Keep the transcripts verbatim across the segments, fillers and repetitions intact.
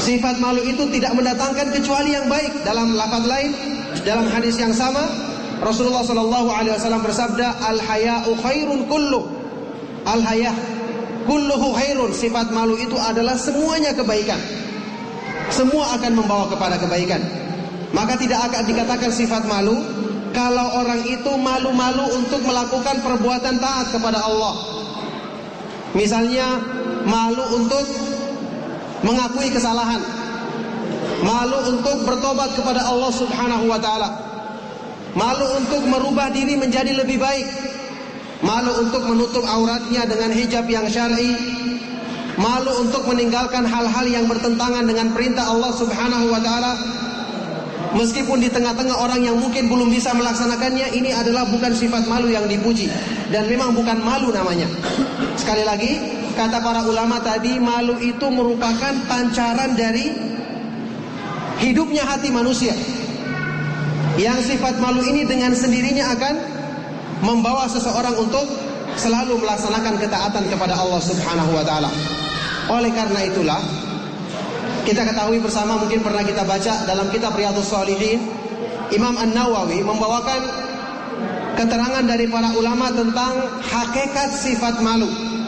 Sifat malu itu tidak mendatangkan kecuali yang baik. Dalam lafaz lain, dalam hadis yang sama, Rasulullah Shallallahu Alaihi Wasallam bersabda, al haya'u khairun kullu, al haya' kulluhu khairun. Sifat malu itu adalah semuanya kebaikan. Semua akan membawa kepada kebaikan. Maka tidak akan dikatakan sifat malu kalau orang itu malu-malu untuk melakukan perbuatan taat kepada Allah. Misalnya malu untuk mengakui kesalahan, malu untuk bertobat kepada Allah Subhanahu wa taala, malu untuk merubah diri menjadi lebih baik, malu untuk menutup auratnya dengan hijab yang syar'i, malu untuk meninggalkan hal-hal yang bertentangan dengan perintah Allah Subhanahu wa taala. Meskipun di tengah-tengah orang yang mungkin belum bisa melaksanakannya, ini adalah bukan sifat malu yang dipuji, dan memang bukan malu namanya. Sekali lagi, kata para ulama tadi, malu itu merupakan pancaran dari hidupnya hati manusia. Yang sifat malu ini dengan sendirinya akan membawa seseorang untuk selalu melaksanakan ketaatan kepada Allah Subhanahu wa taala. Oleh karena itulah, kita ketahui bersama, mungkin pernah kita baca dalam kitab Riyadhus Shalihin, Imam An-Nawawi membawakan keterangan dari para ulama tentang hakikat sifat malu.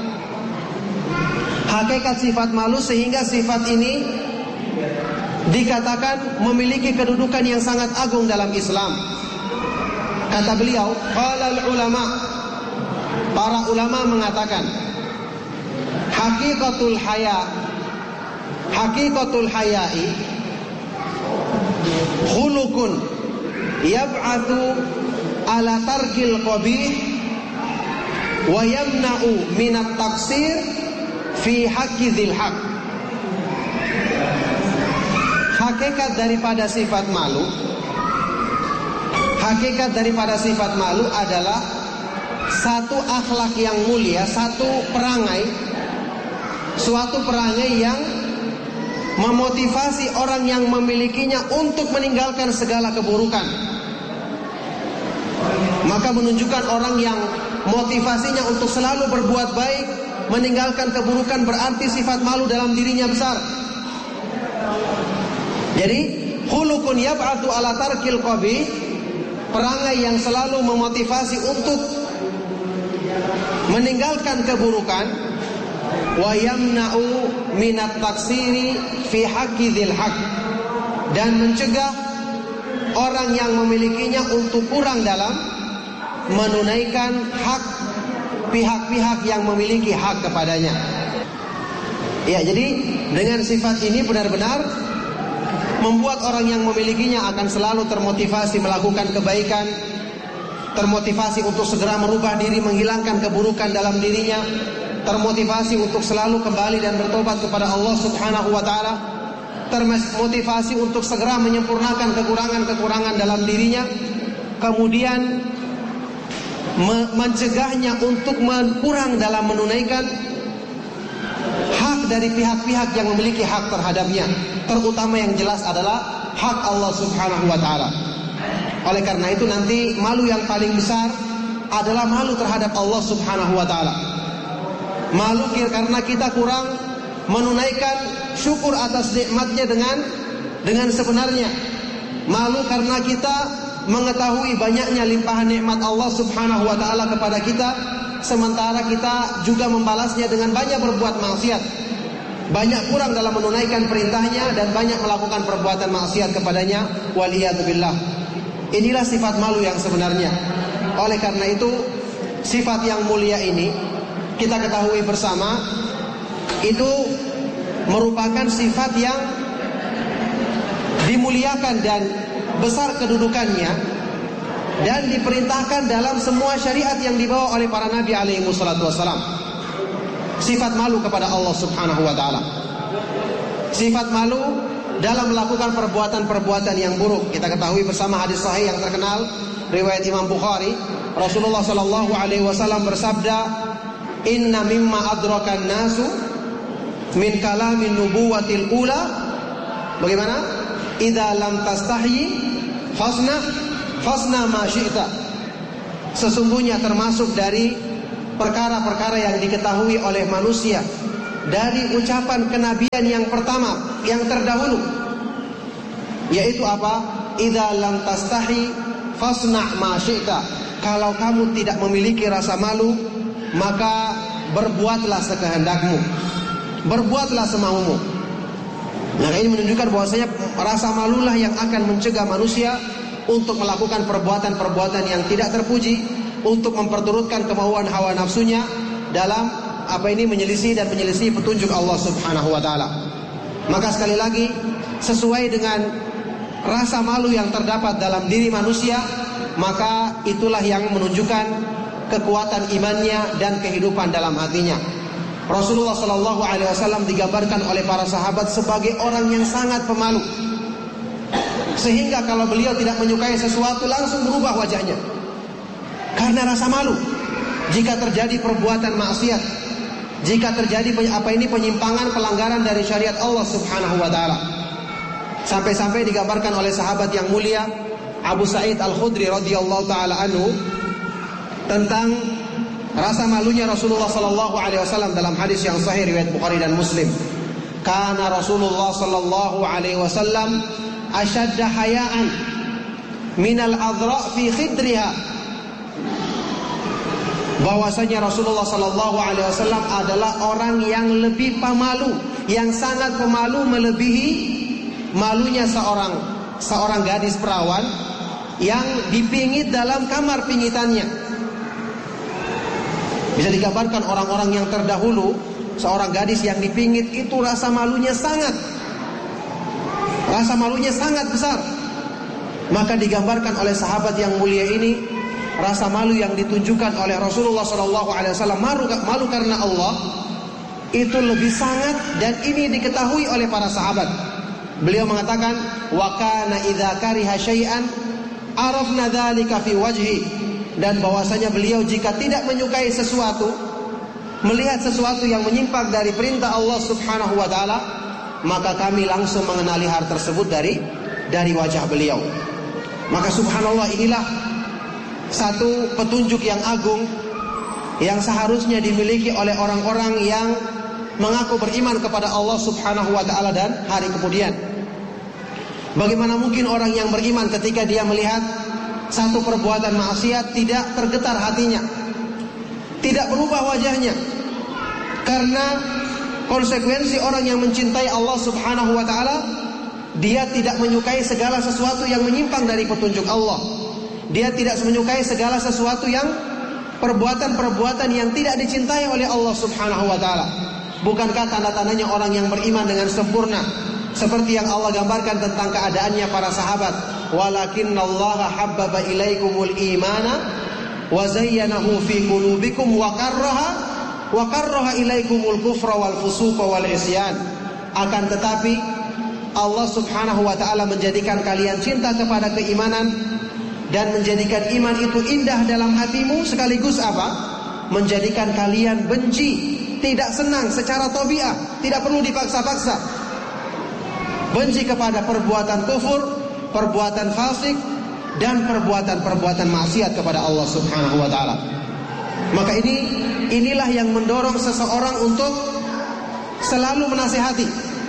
Hakikat sifat malu, sehingga sifat ini dikatakan memiliki kedudukan yang sangat agung dalam Islam. Kata beliau, qala ulama, para ulama mengatakan, hakikatul haya, hakikatul hayai khuluqun yab'athu ala tarkil qabih wa yamna'u minat taqsir fi haqqi dzil haq. Hakikat daripada sifat malu, hakikat daripada sifat malu adalah satu akhlak yang mulia, satu perangai, suatu perangai yang memotivasi orang yang memilikinya untuk meninggalkan segala keburukan. Maka menunjukkan orang yang motivasinya untuk selalu berbuat baik, meninggalkan keburukan, berarti sifat malu dalam dirinya besar. Jadi khuluqun yab'atu ala tarkil qabih, perangai yang selalu memotivasi untuk meninggalkan keburukan, wa yamna'u minat taksiri fi haqqi dzil haq, dan mencegah orang yang memilikinya untuk kurang dalam menunaikan hak pihak-pihak yang memiliki hak kepadanya. Ya, jadi dengan sifat ini benar-benar membuat orang yang memilikinya akan selalu termotivasi melakukan kebaikan, termotivasi untuk segera merubah diri, menghilangkan keburukan dalam dirinya, termotivasi untuk selalu kembali dan bertobat kepada Allah Subhanahu wa taala, termotivasi untuk segera menyempurnakan kekurangan-kekurangan dalam dirinya, kemudian me- mencegahnya untuk kurang dalam menunaikan hak dari pihak-pihak yang memiliki hak terhadapnya, terutama yang jelas adalah hak Allah Subhanahu wa taala. Oleh karena itu nanti malu yang paling besar adalah malu terhadap Allah Subhanahu wa taala. Malu karena kita kurang menunaikan syukur atas nikmatnya dengan dengan sebenarnya. Malu karena kita mengetahui banyaknya limpahan nikmat Allah Subhanahu wa taala kepada kita, sementara kita juga membalasnya dengan banyak berbuat maksiat, banyak kurang dalam menunaikan perintahnya, dan banyak melakukan perbuatan maksiat kepadanya. Waliyadzubillah. Inilah sifat malu yang sebenarnya. Oleh karena itu, sifat yang mulia ini kita ketahui bersama, itu merupakan sifat yang dimuliakan dan besar kedudukannya, dan diperintahkan dalam semua syariat yang dibawa oleh para nabi alaihi wassalatu wassalam. Sifat malu kepada Allah Subhanahu wa taala, sifat malu dalam melakukan perbuatan-perbuatan yang buruk. Kita ketahui bersama hadis sahih yang terkenal riwayat Imam Bukhari, Rasulullah sallallahu alaihi wasallam bersabda, inna mimma adrakan nasu min kalamin nubuwatil ula, bagaimana? Idza lam tastahyi fasna fasna ma syi'ta. Sesungguhnya termasuk dari perkara-perkara yang diketahui oleh manusia dari ucapan kenabian yang pertama, yang terdahulu, yaitu apa? Idza lam tastahi fasna' ma syi'ta. Kalau kamu tidak memiliki rasa malu, maka berbuatlah sekehendakmu, berbuatlah semaumu. Nah, ini menunjukkan bahwasanya rasa malulah yang akan mencegah manusia untuk melakukan perbuatan-perbuatan yang tidak terpuji, untuk memperturutkan kemauan hawa nafsunya dalam apa ini menyelisih dan menyelisih petunjuk Allah Subhanahu wa taala. Maka sekali lagi, sesuai dengan rasa malu yang terdapat dalam diri manusia, maka itulah yang menunjukkan kekuatan imannya dan kehidupan dalam hatinya. Rasulullah Shallallahu Alaihi Wasallam digambarkan oleh para sahabat sebagai orang yang sangat pemalu, sehingga kalau beliau tidak menyukai sesuatu langsung berubah wajahnya karena rasa malu. Jika terjadi perbuatan maksiat, jika terjadi apa ini penyimpangan, pelanggaran dari syariat Allah Subhanahu Wa Taala, sampai-sampai digambarkan oleh sahabat yang mulia Abu Sa'id Al-Khudri radhiyallahu taala anhu tentang rasa malunya Rasulullah sallallahu alaihi wasallam dalam hadis yang sahih riwayat Bukhari dan Muslim. Kana Rasulullah sallallahu alaihi wasallam ashadda haya'an minal adra' fi khidriha. Bahwasanya Rasulullah sallallahu alaihi wasallam adalah orang yang lebih pemalu, yang sangat pemalu melebihi malunya seorang seorang gadis perawan yang dipingit dalam kamar pingitannya. Bisa digambarkan orang-orang yang terdahulu, seorang gadis yang dipingit itu rasa malunya sangat, rasa malunya sangat besar. Maka digambarkan oleh sahabat yang mulia ini, rasa malu yang ditunjukkan oleh Rasulullah shallallahu alaihi wasallam, malu, malu karena Allah, itu lebih sangat, dan ini diketahui oleh para sahabat. Beliau mengatakan, wa kana idza kariha syai'an arafna dzalika fi wajhi. Dan bahwasanya beliau jika tidak menyukai sesuatu, melihat sesuatu yang menyimpang dari perintah Allah Subhanahu wa taala, maka kami langsung mengenali hal tersebut dari dari wajah beliau. Maka subhanallah, inilah satu petunjuk yang agung yang seharusnya dimiliki oleh orang-orang yang mengaku beriman kepada Allah Subhanahu wa taala dan hari kemudian. Bagaimana mungkin orang yang beriman ketika dia melihat satu perbuatan maksiat tidak tergetar hatinya, tidak berubah wajahnya? Karena konsekuensi orang yang mencintai Allah Subhanahu wa taala, dia tidak menyukai segala sesuatu yang menyimpang dari petunjuk Allah. Dia tidak menyukai segala sesuatu yang perbuatan-perbuatan yang tidak dicintai oleh Allah Subhanahu wa taala. Bukankah tanda-tandanya orang yang beriman dengan sempurna seperti yang Allah gambarkan tentang keadaannya para sahabat? Walakinallaha habbaba ilaikumul imana wa zayyanahu fi qulubikum wa karraha wa karraha ilaikumul kufra wal fusuqa wal isyan. Akan tetapi Allah Subhanahu wa taala menjadikan kalian cinta kepada keimanan dan menjadikan iman itu indah dalam hatimu, sekaligus apa? Menjadikan kalian benci, tidak senang secara tabiat, tidak perlu dipaksa-paksa. Benci kepada perbuatan kufur, perbuatan fasik, dan perbuatan-perbuatan maksiat kepada Allah Subhanahu wa taala. Maka ini inilah yang mendorong seseorang untuk selalu menasihati,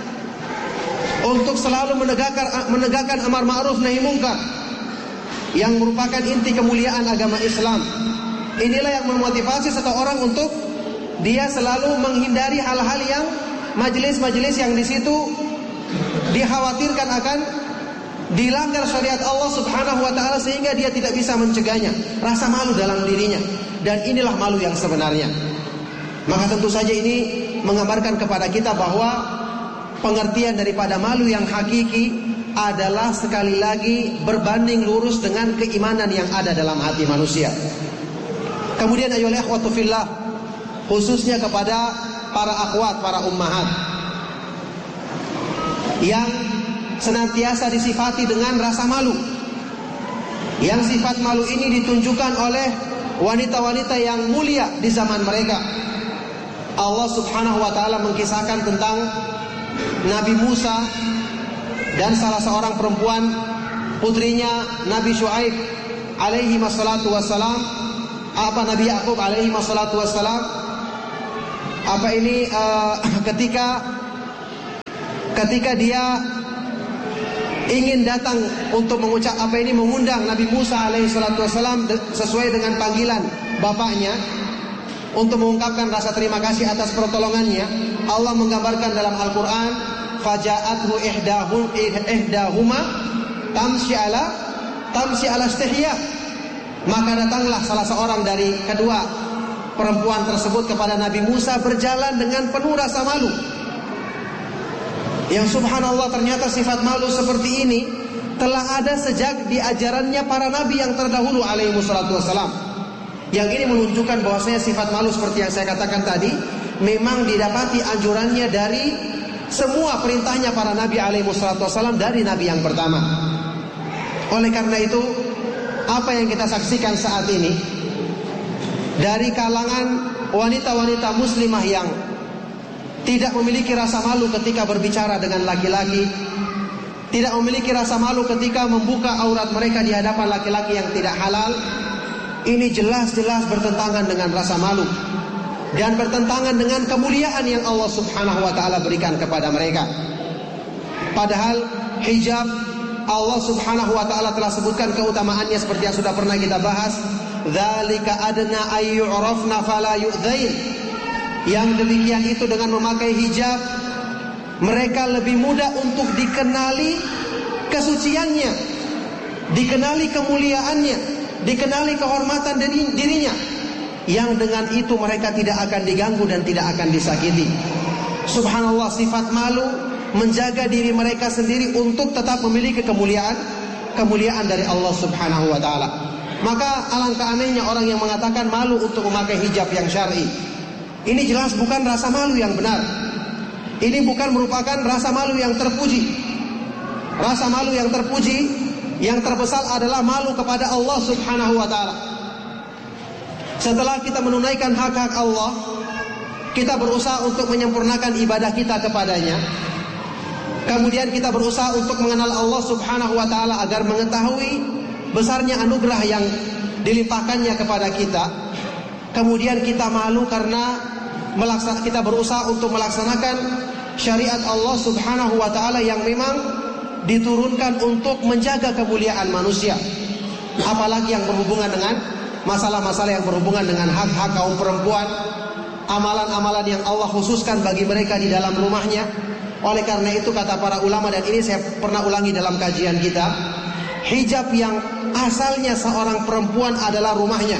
untuk selalu menegakkan menegakkan amar ma'ruf nahi munkar, yang merupakan inti kemuliaan agama Islam. Inilah yang memotivasi seseorang untuk dia selalu menghindari hal-hal yang majelis-majelis yang di situ dikhawatirkan akan dilanggar syariat Allah Subhanahu wa taala, sehingga dia tidak bisa mencegahnya. Rasa malu dalam dirinya, dan inilah malu yang sebenarnya. Maka tentu saja ini menggambarkan kepada kita bahwa pengertian daripada malu yang hakiki adalah sekali lagi berbanding lurus dengan keimanan yang ada dalam hati manusia. Kemudian ayolah ikhwatu fillah, khususnya kepada para akhwat, para ummahat yang senantiasa disifati dengan rasa malu. Yang sifat malu ini ditunjukkan oleh wanita-wanita yang mulia di zaman mereka. Allah Subhanahu wa taala mengkisahkan tentang Nabi Musa dan salah seorang perempuan, putrinya Nabi Syuaib alaihi wassalatu wassalam, apa Nabi Yakub alaihi wassalatu wassalam, apa ini uh, ketika ketika dia ingin datang untuk mengucap apa ini mengundang Nabi Musa alaihi salatu wasalam sesuai dengan panggilan bapaknya untuk mengungkapkan rasa terima kasih atas pertolongannya. Allah menggambarkan dalam Al-Quran, faja'athu ihdahum ihdahuma tamshi ala tamshi ala istihya. Maka datanglah salah seorang dari kedua perempuan tersebut kepada Nabi Musa berjalan dengan penuh rasa malu. Yang subhanallah, ternyata sifat malu seperti ini telah ada sejak di ajarannya para nabi yang terdahulu alaihi wassalatu wassalam. Yang ini menunjukkan bahwasanya sifat malu seperti yang saya katakan tadi memang didapati anjurannya dari semua perintahnya para nabi alaihi wassalatu wassalam dari nabi yang pertama. Oleh karena itu, apa yang kita saksikan saat ini dari kalangan wanita-wanita muslimah yang tidak memiliki rasa malu ketika berbicara dengan laki-laki, tidak memiliki rasa malu ketika membuka aurat mereka di hadapan laki-laki yang tidak halal, ini jelas-jelas bertentangan dengan rasa malu dan bertentangan dengan kemuliaan yang Allah Subhanahu wa taala berikan kepada mereka. Padahal hijab Allah Subhanahu wa taala telah sebutkan keutamaannya seperti yang sudah pernah kita bahas. Dzalika adna ayyurafna fala yu'dzain. Yang demikian itu dengan memakai hijab mereka lebih mudah untuk dikenali kesuciannya, dikenali kemuliaannya, dikenali kehormatan dirinya. Yang dengan itu mereka tidak akan diganggu dan tidak akan disakiti. Subhanallah, sifat malu menjaga diri mereka sendiri untuk tetap memiliki kemuliaan, kemuliaan dari Allah Subhanahu wa taala. Maka alangkah anehnya orang yang mengatakan malu untuk memakai hijab yang syar'i. Ini jelas bukan rasa malu yang benar. Ini bukan merupakan rasa malu yang terpuji. Rasa malu yang terpuji, yang terbesar adalah malu kepada Allah Subhanahu wa taala. Setelah kita menunaikan hak-hak Allah, kita berusaha untuk menyempurnakan ibadah kita kepadanya. Kemudian kita berusaha untuk mengenal Allah Subhanahu wa taala agar mengetahui besarnya anugerah yang dilimpahkannya kepada kita. Kemudian kita malu karena kita berusaha untuk melaksanakan syariat Allah Subhanahu wa taala yang memang diturunkan untuk menjaga kemuliaan manusia. Apalagi yang berhubungan dengan masalah-masalah yang berhubungan dengan hak-hak kaum perempuan, amalan-amalan yang Allah khususkan bagi mereka di dalam rumahnya. Oleh karena itu kata para ulama, dan ini saya pernah ulangi dalam kajian kita, hijab yang asalnya seorang perempuan adalah rumahnya.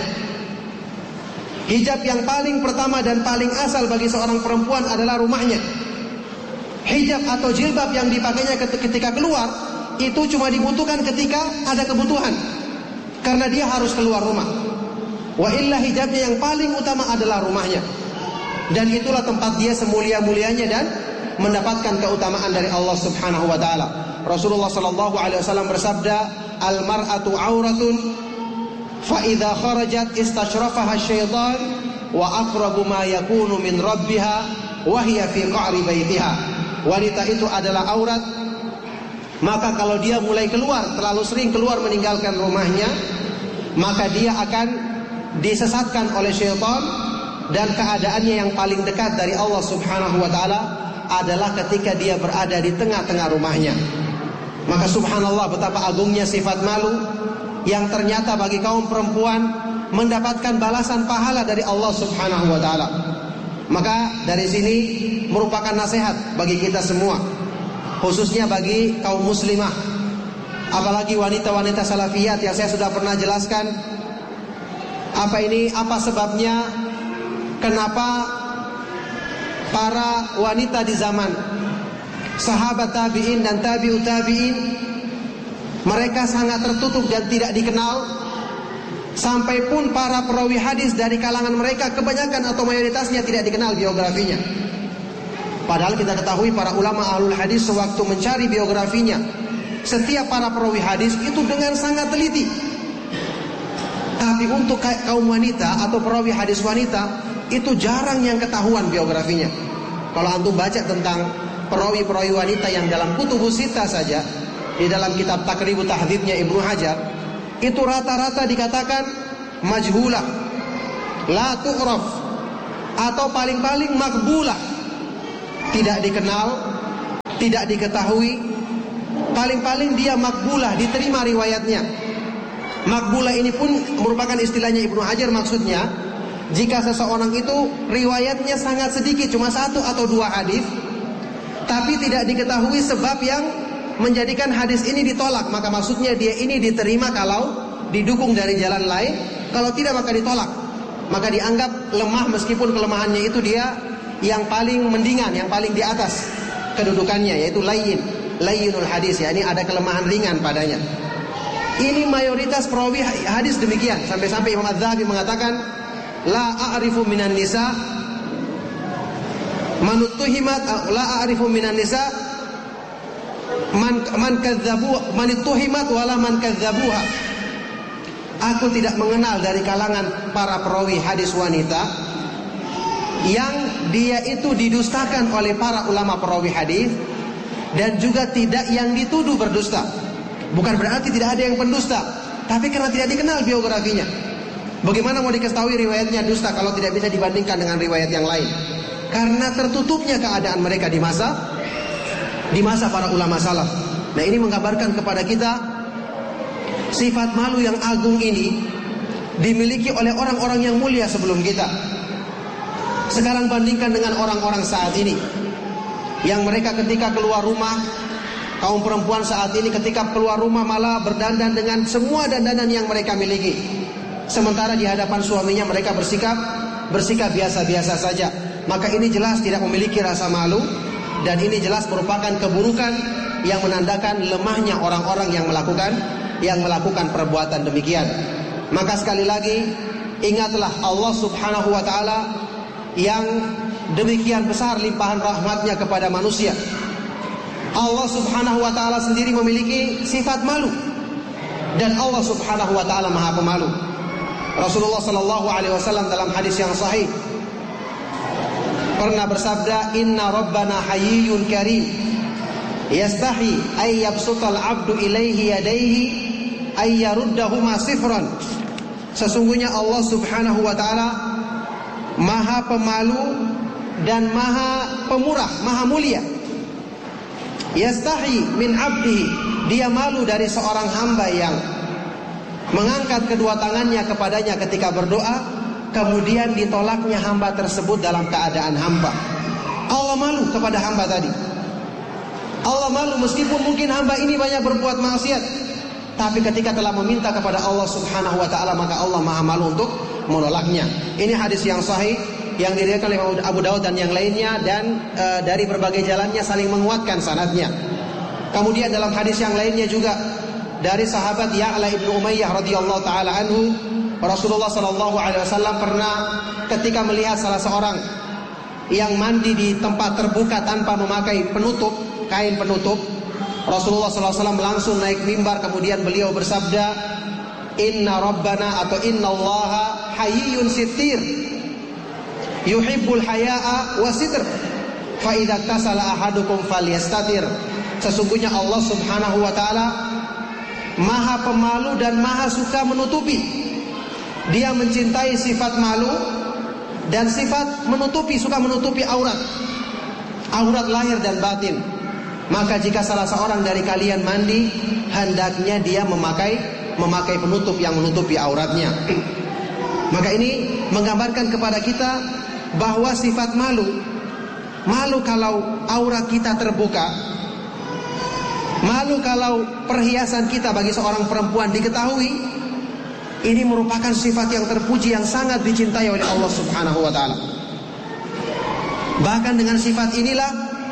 Hijab yang paling pertama dan paling asal bagi seorang perempuan adalah rumahnya. Hijab atau jilbab yang dipakainya ketika keluar itu cuma dibutuhkan ketika ada kebutuhan, karena dia harus keluar rumah. Wa illa hijabnya yang paling utama adalah rumahnya. Dan itulah tempat dia semulia-mulianya dan mendapatkan keutamaan dari Allah Subhanahu wa taala. Rasulullah sallallahu alaihi wasallam bersabda, "Al-mar'atu 'auratun fa idza kharajat istashrafaha asy-syaitan wa aqrabu ma yakunu min rabbiha wa hiya fi qa'ri baitiha." Wanita itu adalah aurat, maka kalau dia mulai keluar, terlalu sering keluar meninggalkan rumahnya, maka dia akan disesatkan oleh syaitan. Dan keadaannya yang paling dekat dari Allah Subhanahu wa taala adalah ketika dia berada di tengah-tengah rumahnya. Maka subhanallah, betapa agungnya sifat malu yang ternyata bagi kaum perempuan mendapatkan balasan pahala dari Allah Subhanahu wa taala. Maka dari sini merupakan nasihat bagi kita semua, khususnya bagi kaum muslimah, apalagi wanita-wanita salafiyat yang saya sudah pernah jelaskan. Apa ini, apa sebabnya kenapa para wanita di zaman sahabat tabi'in dan tabi'ut tabi'in mereka sangat tertutup dan tidak dikenal, sampai pun para perawi hadis dari kalangan mereka kebanyakan atau mayoritasnya tidak dikenal biografinya. Padahal kita ketahui para ulama ahlul hadis sewaktu mencari biografinya setiap para perawi hadis itu dengan sangat teliti. Tapi untuk kaum wanita atau perawi hadis wanita itu jarang yang ketahuan biografinya. Kalau antum baca tentang perawi-perawi wanita yang dalam kutubus sittah saja, di dalam kitab Taqribut Tahdzibnya Ibnu Hajar, itu rata-rata dikatakan majhulah, la tu'raf, atau paling-paling makbulah, tidak dikenal, tidak diketahui, paling-paling dia makbulah, diterima riwayatnya. Makbulah ini pun merupakan istilahnya Ibnu Hajar, maksudnya jika seseorang itu riwayatnya sangat sedikit, cuma satu atau dua hadis, tapi tidak diketahui sebab yang menjadikan hadis ini ditolak, maka maksudnya dia ini diterima kalau didukung dari jalan lain, kalau tidak maka ditolak, maka dianggap lemah meskipun kelemahannya itu dia yang paling mendingan, yang paling di atas kedudukannya, yaitu layyin, layyinul hadis, ya, ini ada kelemahan ringan padanya. Ini mayoritas perawi hadis demikian, sampai-sampai Imam Az-Zahabi mengatakan la a'rifu minan nisa man tuhimat, la a'rifu minan nisa man man kadzabu man tuhimat wala man kadzabuha. Aku tidak mengenal dari kalangan para perawi hadis wanita yang dia itu didustakan oleh para ulama perawi hadis, dan juga tidak yang dituduh berdusta. Bukan berarti tidak ada yang pendusta, tapi karena tidak dikenal biografinya. Bagaimana mau diketahui riwayatnya dusta kalau tidak bisa dibandingkan dengan riwayat yang lain? Karena tertutupnya keadaan mereka di masa di masa para ulama salaf. Nah, ini menggambarkan kepada kita sifat malu yang agung ini dimiliki oleh orang-orang yang mulia sebelum kita. Sekarang bandingkan dengan orang-orang saat ini, yang mereka ketika keluar rumah, kaum perempuan saat ini ketika keluar rumah malah berdandan dengan semua dandanan yang mereka miliki. Sementara di hadapan suaminya mereka bersikap bersikap biasa-biasa saja. Maka ini jelas tidak memiliki rasa malu, dan ini jelas merupakan keburukan yang menandakan lemahnya orang-orang yang melakukan yang melakukan perbuatan demikian. Maka sekali lagi ingatlah Allah Subhanahu wa taala yang demikian besar limpahan rahmatnya kepada manusia. Allah Subhanahu wa taala sendiri memiliki sifat malu, dan Allah Subhanahu wa taala Maha Pemalu. Rasulullah sallallahu alaihi wasallam dalam hadis yang sahih pernah bersabda, "Inna rabbana hayyun karim, yastahi ay yabsutal 'abdu ilaihi yadayhi ay yaruddahuma sifran." Sesungguhnya Allah Subhanahu wa taala Maha Pemalu dan Maha Pemurah, Maha Mulia. Yastahi min 'abdihi, dia malu dari seorang hamba yang mengangkat kedua tangannya kepadanya ketika berdoa, kemudian ditolaknya hamba tersebut dalam keadaan hamba. Allah malu kepada hamba tadi. Allah malu meskipun mungkin hamba ini banyak berbuat maksiat, tapi ketika telah meminta kepada Allah Subhanahu wa taala, maka Allah Maha Malu untuk menolaknya. Ini hadis yang sahih yang diriwayatkan oleh Abu Daud dan yang lainnya, dan e, dari berbagai jalannya saling menguatkan sanadnya. Kemudian dalam hadis yang lainnya juga dari sahabat Ya'la ibnu Umayyah radhiyallahu taala anhu, Rasulullah sallallahu alaihi wasallam pernah ketika melihat salah seorang yang mandi di tempat terbuka tanpa memakai penutup, kain penutup, Rasulullah sallallahu alaihi wasallam langsung naik mimbar, kemudian beliau bersabda, "Inna rabbana atau inna allaha hayyun sittir, yuhibbul haya'a wa sitr, fa idza tasala ahadukum falyastatir." Sesungguhnya Allah Subhanahu wa taala Maha Pemalu dan Maha suka menutupi. Dia mencintai sifat malu dan sifat menutupi, suka menutupi aurat, aurat lahir dan batin. Maka jika salah seorang dari kalian mandi, hendaknya dia memakai memakai penutup yang menutupi auratnya. Maka ini menggambarkan kepada kita bahwa sifat malu, malu kalau aurat kita terbuka, malu kalau perhiasan kita bagi seorang perempuan diketahui, ini merupakan sifat yang terpuji yang sangat dicintai oleh Allah Subhanahu wa taala. Bahkan dengan sifat inilah,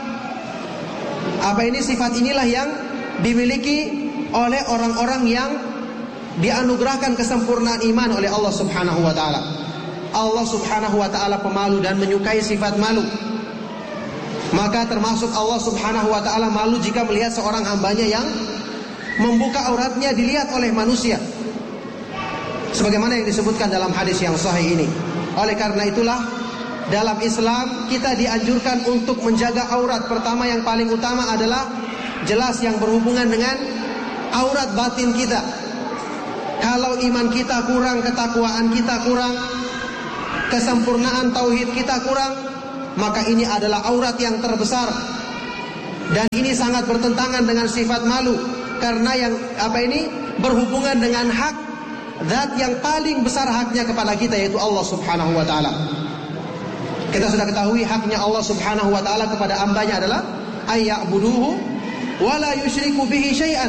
apa ini sifat inilah yang dimiliki oleh orang-orang yang dianugerahkan kesempurnaan iman oleh Allah Subhanahu wa taala. Allah Subhanahu wa taala pemalu dan menyukai sifat malu. Maka termasuk Allah Subhanahu wa taala malu jika melihat seorang hambanya yang membuka auratnya dilihat oleh manusia, sebagaimana yang disebutkan dalam hadis yang sahih ini. Oleh karena itulah dalam Islam kita dianjurkan untuk menjaga aurat. Pertama yang paling utama adalah jelas yang berhubungan dengan aurat batin kita. Kalau iman kita kurang, ketakwaan kita kurang, kesempurnaan tauhid kita kurang, maka ini adalah aurat yang terbesar. Dan ini sangat bertentangan dengan sifat malu, karena yang apa ini berhubungan dengan hak zat yang paling besar haknya kepada kita, yaitu Allah Subhanahu wa taala. Kita sudah ketahui haknya Allah Subhanahu wa taala kepada hambanya adalah ayya'buduhu wa la yusyriku bihi syai'an,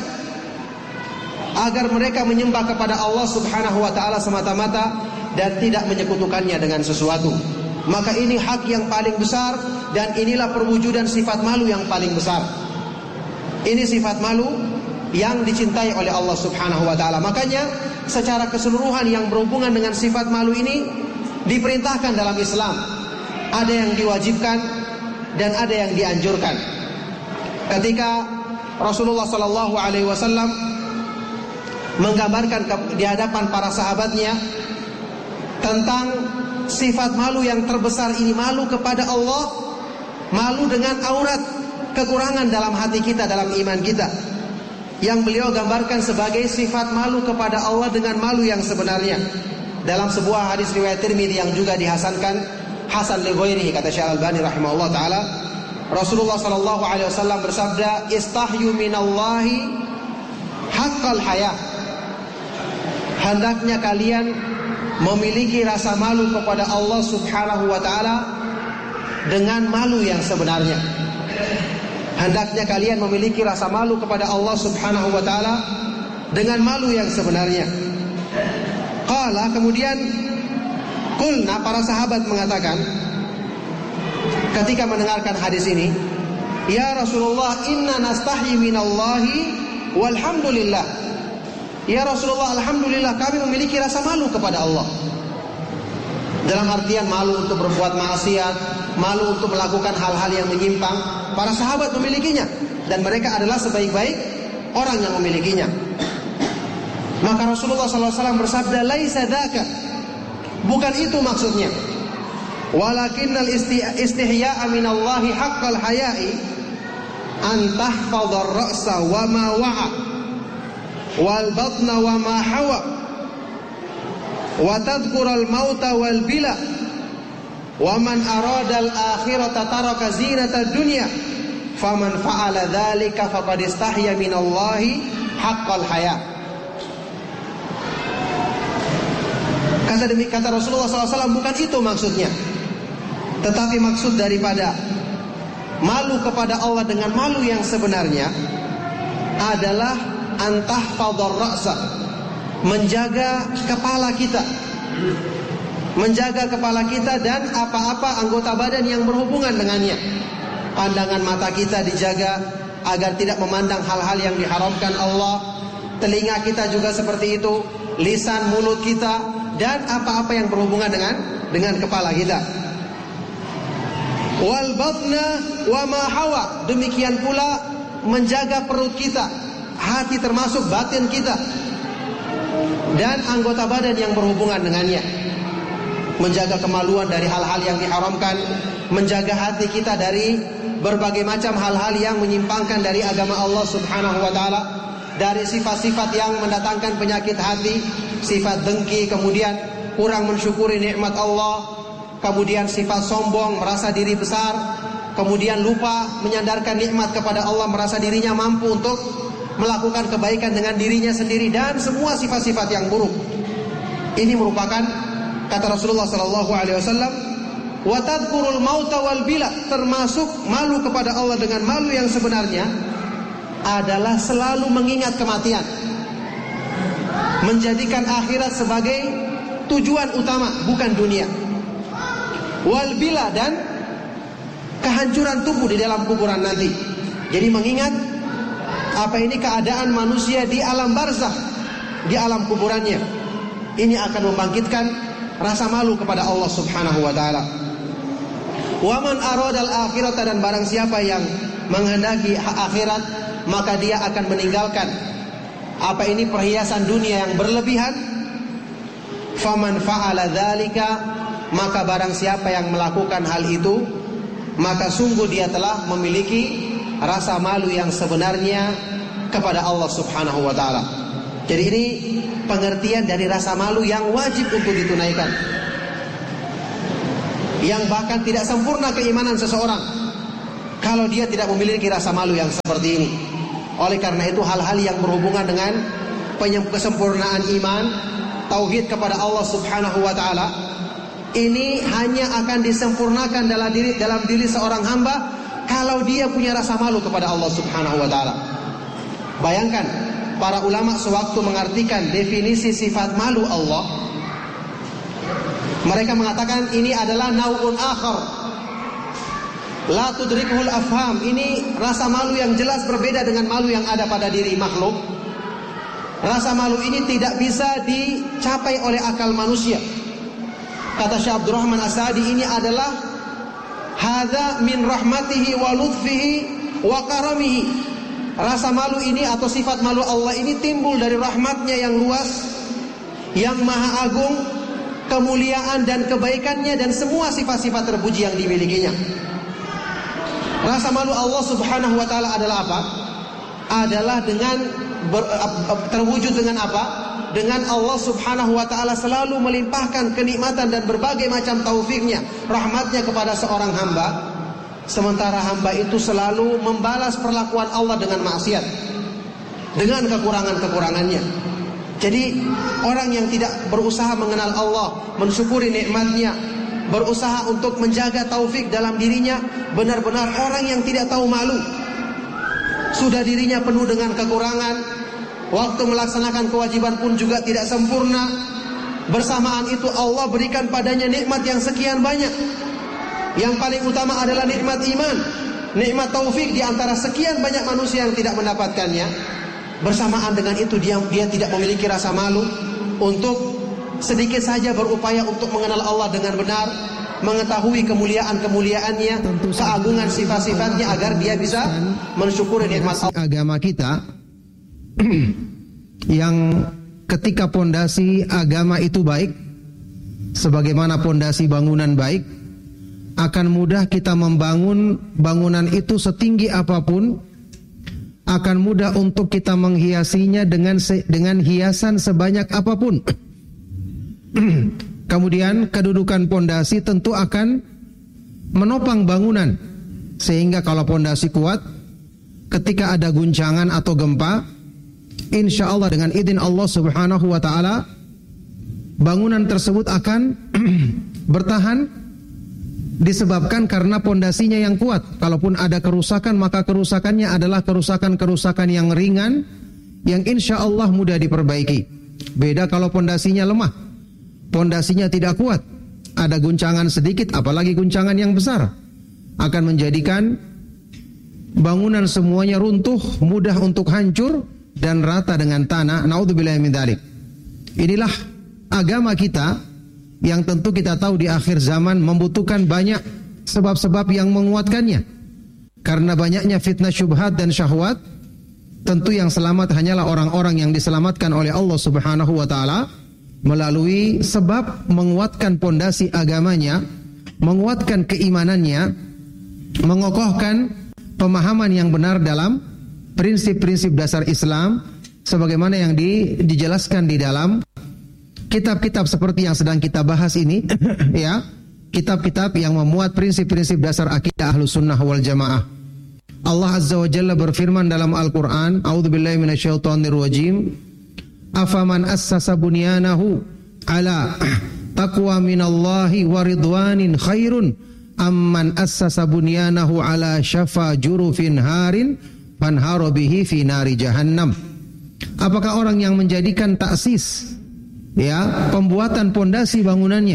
agar mereka menyembah kepada Allah Subhanahu wa taala semata-mata dan tidak menyekutukannya dengan sesuatu. Maka ini hak yang paling besar, dan inilah perwujudan sifat malu yang paling besar. Ini sifat malu yang dicintai oleh Allah Subhanahu wa taala. Makanya secara keseluruhan yang berhubungan dengan sifat malu ini diperintahkan dalam Islam. Ada yang diwajibkan dan ada yang dianjurkan. Ketika Rasulullah sallallahu alaihi wasallam menggambarkan di hadapan para sahabatnya tentang sifat malu yang terbesar ini, malu kepada Allah, malu dengan aurat, kekurangan dalam hati kita, dalam iman kita, yang beliau gambarkan sebagai sifat malu kepada Allah dengan malu yang sebenarnya. Dalam sebuah hadis riwayat Tirmidzi yang juga dihasankan hasan li ghairihi, kata Syekh Al-Albani rahimahullah taala, Rasulullah sallallahu alaihi wasallam bersabda, "Istahyu minallahi haqqal haya." Hendaknya kalian memiliki rasa malu kepada Allah Subhanahu wa taala dengan malu yang sebenarnya. Hendaknya kalian memiliki rasa malu kepada Allah Subhanahu wa taala dengan malu yang sebenarnya. Qala, kemudian qulna, para sahabat mengatakan ketika mendengarkan hadis ini, "Ya Rasulullah, inna nastahyi minallahi walhamdulillah." Ya Rasulullah, alhamdulillah kami memiliki rasa malu kepada Allah. Dalam artian malu untuk berbuat maksiat, malu untuk melakukan hal-hal yang menyimpang. Para sahabat memilikinya, dan mereka adalah sebaik-baik orang yang memilikinya. Maka Rasulullah sallallahu alaihi wasallam bersabda, "Laisa dzaka." Bukan itu maksudnya. Walakinnal istihya'a minallahi haqqal haya'i an tahfadhar ra'sa wa ma wa'a wal batna wa ma hawa wa tadhkural mauta wal bila wa man arada al akhirata taraka zinata dunya faman fa'ala dzalika faqad istahya minallahi haqqal haya. Kata demi kata Rasulullah sallallahu alaihi wasallam, bukan itu maksudnya. Tetapi maksud daripada malu kepada Allah dengan malu yang sebenarnya adalah antahfadhar ra'sa, menjaga kepala kita, menjaga kepala kita dan apa-apa anggota badan yang berhubungan dengannya. Pandangan mata kita dijaga agar tidak memandang hal-hal yang diharamkan Allah. Telinga kita juga seperti itu, lisan, mulut kita, dan apa-apa yang berhubungan dengan dengan kepala kita. Wal batna wa ma hawa, demikian pula menjaga perut kita, hati termasuk batin kita, dan anggota badan yang berhubungan dengannya. Menjaga kemaluan dari hal-hal yang diharamkan, menjaga hati kita dari berbagai macam hal-hal yang menyimpangkan dari agama Allah Subhanahu wa taala, dari sifat-sifat yang mendatangkan penyakit hati, sifat dengki, kemudian kurang mensyukuri nikmat Allah, kemudian sifat sombong, merasa diri besar, kemudian lupa menyandarkan nikmat kepada Allah, merasa dirinya mampu untuk melakukan kebaikan dengan dirinya sendiri, dan semua sifat-sifat yang buruk. Ini merupakan, kata Rasulullah sallallahu alaihi wasallam, wa tadhkurul mauta wal bila, termasuk malu kepada Allah dengan malu yang sebenarnya adalah selalu mengingat kematian, menjadikan akhirat sebagai tujuan utama, bukan dunia. Wal bila, dan kehancuran tubuh di dalam kuburan nanti. Jadi mengingat apa ini keadaan manusia di alam barzakh, di alam kuburannya. Ini akan membangkitkan rasa malu kepada Allah Subhanahu wa taala. Wa man aradal akhirata, dan barang siapa yang menghendaki akhirat, maka dia akan meninggalkan apa ini perhiasan dunia yang berlebihan. Faman fa'ala dzalika, maka barang siapa yang melakukan hal itu, maka sungguh dia telah memiliki rasa malu yang sebenarnya kepada Allah Subhanahu wa taala. Jadi ini pengertian dari rasa malu yang wajib untuk ditunaikan. yang bahkan tidak sempurna keimanan seseorang kalau dia tidak memiliki rasa malu yang seperti ini. Oleh karena itu hal-hal yang berhubungan dengan kesempurnaan iman, tauhid kepada Allah Subhanahu wa taala, ini hanya akan disempurnakan dalam diri dalam diri seorang hamba kalau dia punya rasa malu kepada Allah Subhanahu wa taala. Bayangkan para ulama sewaktu mengartikan definisi sifat malu Allah, mereka mengatakan ini adalah nau'un akhar la tudrikuhul afham. Ini rasa malu yang jelas berbeda dengan malu yang ada pada diri makhluk. Rasa malu ini tidak bisa dicapai oleh akal manusia. Kata Syekh Abdurrahman As-Sa'di, ini adalah hadza min rahmatihi wa lutfihi wa karamihi. Rasa malu ini atau sifat malu Allah ini timbul dari rahmatnya yang luas, yang maha agung, kemuliaan dan kebaikannya, dan semua sifat-sifat terpuji yang dimilikinya. Rasa malu Allah Subhanahu wa taala adalah apa? Adalah dengan ber, terwujud dengan apa? Dengan Allah Subhanahu wa taala selalu melimpahkan kenikmatan dan berbagai macam taufiknya, rahmatnya kepada seorang hamba, sementara hamba itu selalu membalas perlakuan Allah dengan maksiat, dengan kekurangan-kekurangannya. Jadi orang yang tidak berusaha mengenal Allah, mensyukuri nikmatnya, berusaha untuk menjaga taufik dalam dirinya, benar-benar orang yang tidak tahu malu. Sudah dirinya penuh dengan kekurangan, waktu melaksanakan kewajiban pun juga tidak sempurna. Bersamaan itu Allah berikan padanya nikmat yang sekian banyak. Yang paling utama adalah nikmat iman, nikmat taufik di antara sekian banyak manusia yang tidak mendapatkannya. Bersamaan dengan itu dia, dia tidak memiliki rasa malu untuk sedikit saja berupaya untuk mengenal Allah dengan benar, mengetahui kemuliaan-kemuliaannya, keagungan sifat-sifatnya, agar dia bisa mensyukuri nikmat agama kita. Yang ketika pondasi agama itu baik, sebagaimana pondasi bangunan baik, akan mudah kita membangun bangunan itu setinggi apapun, akan mudah untuk kita menghiasinya dengan dengan hiasan sebanyak apapun. Kemudian kedudukan pondasi tentu akan menopang bangunan, sehingga kalau pondasi kuat, ketika ada guncangan atau gempa, insya Allah dengan izin Allah Subhanahu wa taala, bangunan tersebut akan bertahan, disebabkan karena pondasinya yang kuat. Kalaupun ada kerusakan, maka kerusakannya adalah kerusakan-kerusakan yang ringan, yang insya Allah mudah diperbaiki. Beda kalau pondasinya lemah, pondasinya tidak kuat, ada guncangan sedikit, apalagi guncangan yang besar, akan menjadikan bangunan semuanya runtuh, mudah untuk hancur dan rata dengan tanah. Naudzubillahi min dzalik. Inilah agama kita yang tentu kita tahu di akhir zaman membutuhkan banyak sebab-sebab yang menguatkannya. Karena banyaknya fitnah syubhat dan syahwat, tentu yang selamat hanyalah orang-orang yang diselamatkan oleh Allah Subhanahu wa taala melalui sebab menguatkan pondasi agamanya, menguatkan keimanannya, mengokohkan pemahaman yang benar dalam prinsip-prinsip dasar Islam, sebagaimana yang di, dijelaskan di dalam kitab-kitab seperti yang sedang kita bahas ini, ya, kitab-kitab yang memuat prinsip-prinsip dasar akidah Ahlus Sunnah wal Jamaah. Allah Azza wa Jalla berfirman dalam Al-Quran, A'udzubillahi minasyaitonir rajim, afaman assasa bunyanahu ala taqwa minallahi wa ridwanin khairun amman assasa bunyanahu ala syafa jurufin harin fanharo bihi fi nari jahannam. Apakah orang yang menjadikan taksis, ya, pembuatan pondasi bangunannya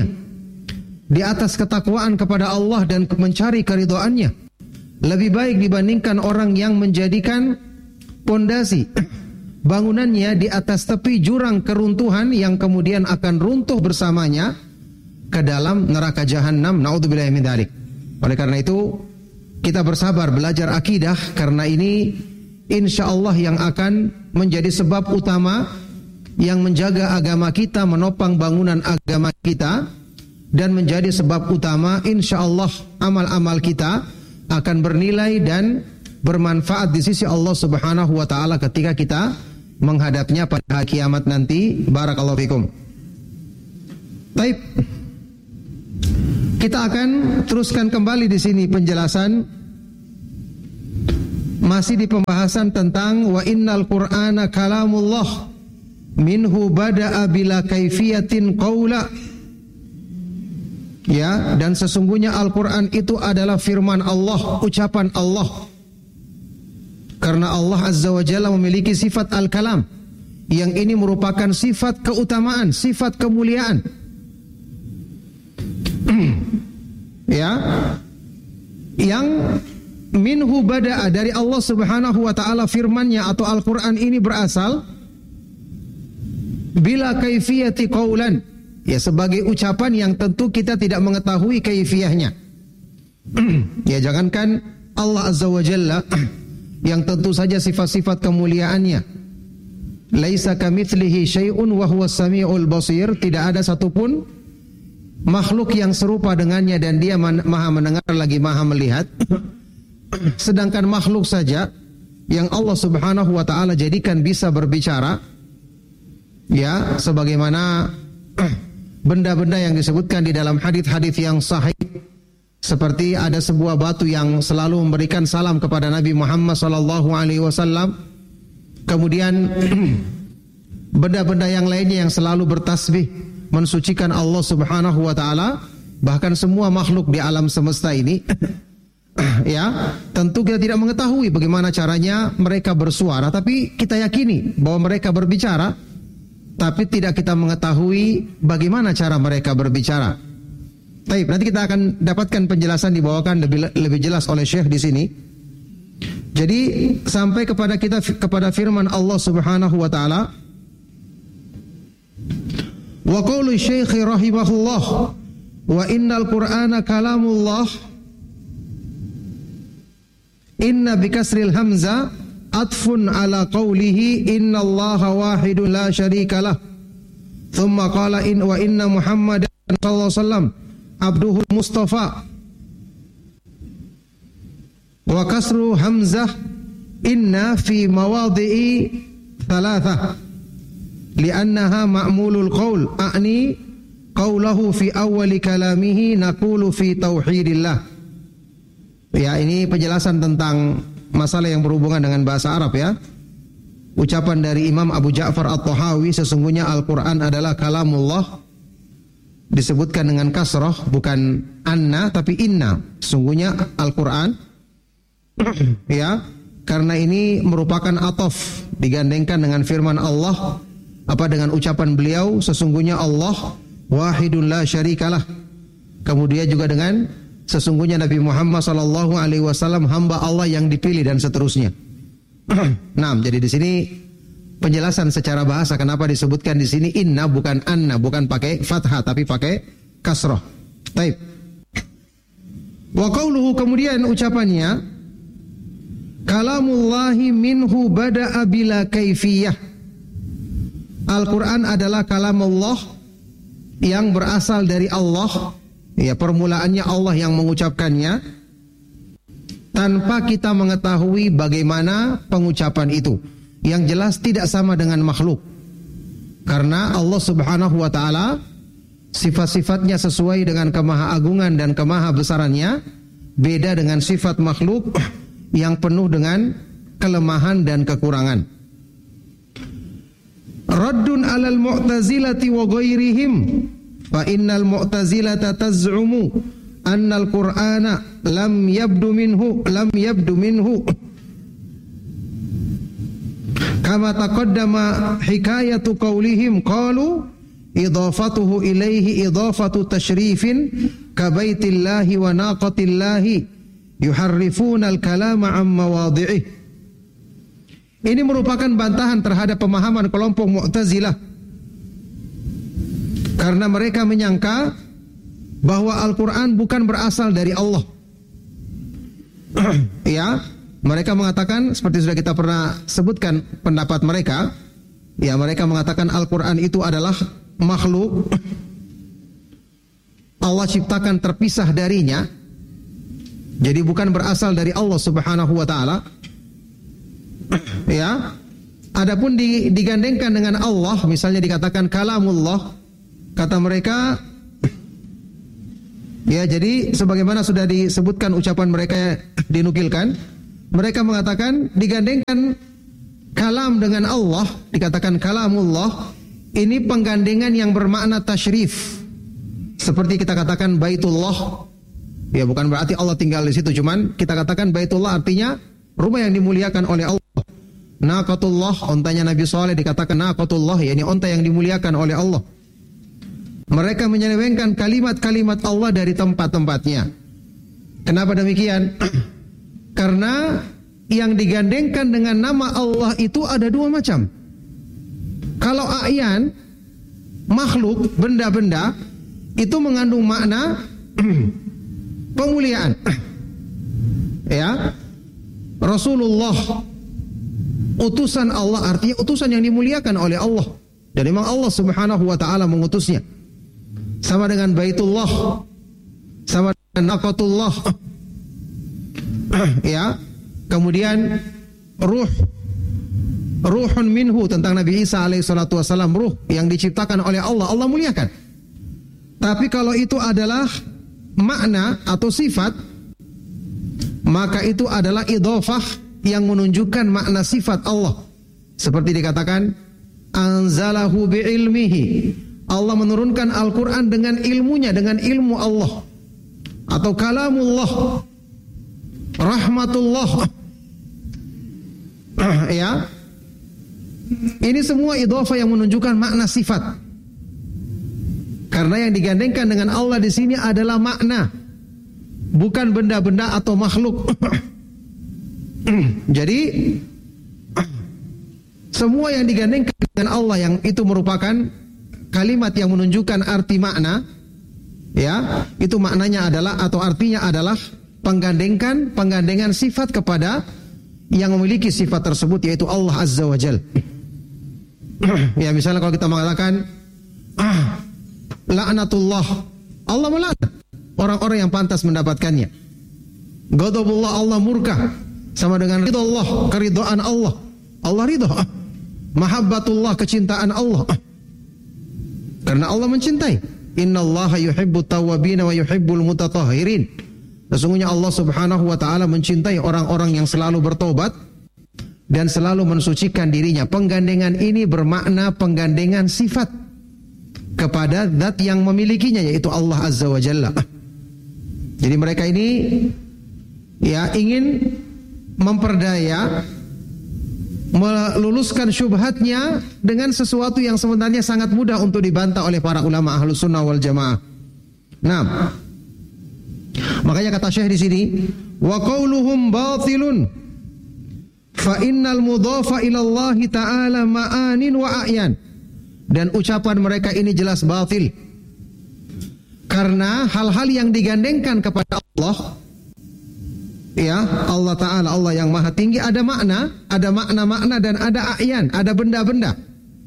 di atas ketakwaan kepada Allah dan mencari keridhaannya lebih baik dibandingkan orang yang menjadikan pondasi bangunannya di atas tepi jurang keruntuhan yang kemudian akan runtuh bersamanya ke dalam neraka jahanam. Naudzubillahi min dzalik. Oleh karena itu kita bersabar belajar akidah, karena ini insya Allah yang akan menjadi sebab utama yang menjaga agama kita, menopang bangunan agama kita, dan menjadi sebab utama insya Allah amal-amal kita akan bernilai dan bermanfaat di sisi Allah Subhanahu wa taala ketika kita menghadapnya pada hari kiamat nanti. Barakallahu fikum. Baik. Kita akan teruskan kembali di sini penjelasan masih di pembahasan tentang wa innal Qur'ana kalamullah minhu bada'a bila kaifiyatin qawla. Ya, dan sesungguhnya Al-Qur'an itu adalah firman Allah, ucapan Allah. Karena Allah Azza wa Jalla memiliki sifat al-kalam, yang ini merupakan sifat keutamaan, sifat kemuliaan. Ya, yang minhu bada'a, dari Allah Subhanahu wa taala firman-Nya atau Al-Qur'an ini berasal bila kaifiyati qaulan, ya sebagai ucapan yang tentu kita tidak mengetahui kaifiyahnya. Ya, jangankan Allah Azza wa Jalla yang tentu saja sifat-sifat kemuliaannya, laisa kamitslihi syai'un wa huwas samiul basir, tidak ada satupun makhluk yang serupa dengannya dan dia maha mendengar lagi maha melihat. Sedangkan makhluk saja yang Allah Subhanahu wa taala jadikan bisa berbicara, ya sebagaimana benda-benda yang disebutkan di dalam hadis-hadis yang sahih, seperti ada sebuah batu yang selalu memberikan salam kepada Nabi Muhammad sallallahu alaihi wasallam, kemudian benda-benda yang lainnya yang selalu bertasbih mensucikan Allah Subhanahu wa taala, bahkan semua makhluk di alam semesta ini. Ya, tentu kita tidak mengetahui bagaimana caranya mereka bersuara, tapi kita yakini bahwa mereka berbicara, tapi tidak kita mengetahui bagaimana cara mereka berbicara. Baik, nanti kita akan dapatkan penjelasan dibawakan lebih lebih jelas oleh Syekh di sini. Jadi sampai kepada kita kepada firman Allah Subhanahu wa taala, wa qaulu Syekh rahimahullah wa innal Qur'ana kalamullah, inna bikasril hamza atfun ala qawlihi innallaha wahidun la syarikalah. Thumma qala in wa inna Muhammadan sallallahu alaihi wasallam abduhu mustafa. Wa kasru hamzah inna fi mawadhi'i thalathah li'annaha ma'mulul qaul, a'ni qawlahu fi awwali kalamihi naqulu fi tauhidillah. Ya, ini penjelasan tentang masalah yang berhubungan dengan bahasa Arab ya. Ucapan dari Imam Abu Ja'far At-Tahawi, sesungguhnya Al-Quran adalah kalamullah, disebutkan dengan kasrah, bukan anna tapi inna. Sesungguhnya Al-Quran ya, karena ini merupakan ataf, digandengkan dengan firman Allah, apa dengan ucapan beliau, sesungguhnya Allah wahidun la syarikalah. Kemudian juga dengan sesungguhnya Nabi Muhammad sallallahu alaihi wasallam hamba Allah yang dipilih, dan seterusnya. Nah, jadi di sini penjelasan secara bahasa kenapa disebutkan di sini inna bukan anna, bukan pakai fathah tapi pakai kasrah. Baik. Wa qauluhu, kemudian ucapannya, kalamullahi minhu bada'a bila kaifiyah. Al-Quran adalah kalamullah yang berasal dari Allah. Ya, permulaannya Allah yang mengucapkannya tanpa kita mengetahui bagaimana pengucapan itu. Yang jelas tidak sama dengan makhluk. Karena Allah Subhanahu wa taala sifat-sifatnya sesuai dengan kemahaagungan dan kemahabesarannya, beda dengan sifat makhluk yang penuh dengan kelemahan dan kekurangan. Raddun 'alal mu'tazilati wa ghairihim. Fa innal mu'tazilata taz'umu annal Qur'ana lam yabdu minhu lam yabdu minhu kama taqaddama hikayatu qawlihim qalu idafatuhu ilaihi idafatu tashrifin ka baitillahi wa naqatillahi yuharrifuna al-kalama an mawadhi'ih. Ini merupakan bantahan terhadap pemahaman kelompok Mu'tazilah, karena mereka menyangka bahwa Al-Quran bukan berasal dari Allah. Ya, mereka mengatakan, seperti sudah kita pernah sebutkan pendapat mereka, ya mereka mengatakan Al-Quran itu adalah makhluk, Allah ciptakan terpisah darinya, jadi bukan berasal dari Allah Subhanahu wa taala. Ya, adapun digandengkan dengan Allah, misalnya dikatakan kalamullah, kata mereka Ya, jadi sebagaimana sudah disebutkan ucapan mereka dinukilkan, mereka mengatakan digandengkan kalam dengan Allah, dikatakan kalamullah, ini penggandengan yang bermakna tasyrif. Seperti kita katakan Baitullah. Ya, bukan berarti Allah tinggal di situ, cuman kita katakan Baitullah artinya rumah yang dimuliakan oleh Allah. Naqatullah, ontanya Nabi Saleh dikatakan naqatullah, yakni onta yang dimuliakan oleh Allah. Mereka menyelewengkan kalimat-kalimat Allah dari tempat-tempatnya. Kenapa demikian? Karena yang digandengkan dengan nama Allah itu ada dua macam. Kalau a'yan, makhluk, benda-benda, itu mengandung makna pemuliaan. Ya, Rasulullah, utusan Allah, artinya utusan yang dimuliakan oleh Allah. Dan memang Allah Subhanahu wa taala mengutusnya. Sama dengan Baitullah, sama dengan Naqatullah. Ya, kemudian ruh, ruhun minhu, tentang Nabi Isa alaihi salatu wasallam, ruh yang diciptakan oleh Allah, Allah muliakan. Tapi kalau itu adalah makna atau sifat, maka itu adalah idhofah yang menunjukkan makna sifat Allah. Seperti dikatakan anzalahu bi'ilmihi, Allah menurunkan Al-Quran dengan ilmunya, dengan ilmu Allah. Atau kalamullah, rahmatullah. Ya, ini semua idhofah yang menunjukkan makna sifat. Karena yang digandengkan dengan Allah di sini adalah makna, bukan benda-benda atau makhluk. Jadi semua yang digandengkan dengan Allah yang itu merupakan kalimat yang menunjukkan arti makna, ya, itu maknanya adalah atau artinya adalah penggandengkan penggandengan sifat kepada yang memiliki sifat tersebut, yaitu Allah Azza wa Jal. Ya, misalnya kalau kita mengatakan ah, laknatullah, Allah melaknat orang-orang yang pantas mendapatkannya. Ghadabullah, Allah murka. Sama dengan ridha Allah, keridhaan Allah, Allah ridha. Mahabbatullah, kecintaan Allah, karena Allah mencintai. Innallaha yuhibbut tawwabin wa yuhibbul mutatahhirin. Sesungguhnya Allah Subhanahu wa taala mencintai orang-orang yang selalu bertobat dan selalu mensucikan dirinya. Penggandengan ini bermakna penggandengan sifat kepada zat yang memilikinya, yaitu Allah Azza wa Jalla. Jadi mereka ini ya ingin memperdaya, meluluskan syubhatnya dengan sesuatu yang sebenarnya sangat mudah untuk dibantah oleh para ulama Ahlus Sunnah wal Jamaah. Nah, makanya kata Syekh di sini, wa qauluhum batilun fa innal mudhafa ila Allah ta'ala ma'anin wa a'yan. Dan ucapan mereka ini jelas batil, karena hal-hal yang digandengkan kepada Allah, ya, Allah Ta'ala, Allah yang maha tinggi, ada makna, ada makna-makna dan ada a'yan, ada benda-benda.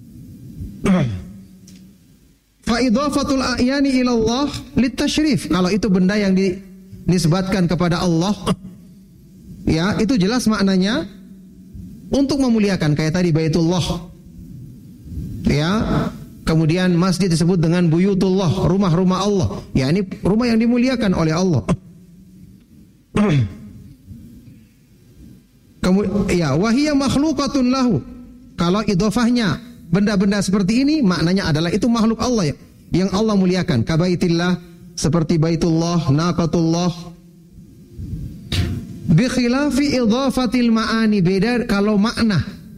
Fa idhafatul a'yani ila Allah litasyrif. Kalau itu benda yang dinisbatkan kepada Allah, ya, itu jelas maknanya untuk memuliakan, kayak tadi Baitullah. Ya, kemudian masjid disebut dengan buyutullah, rumah-rumah Allah. Ya, ini rumah yang dimuliakan oleh Allah. Kemudian, ya, wahiyya makhluqatun lahu. Kalau idhofahnya benda-benda seperti ini, maknanya adalah itu makhluk Allah ya, yang Allah muliakan. Kabaitillah, seperti Baitullah, Naqatullah. Bi khilafi idhafatil ma'ani, beda kalau makna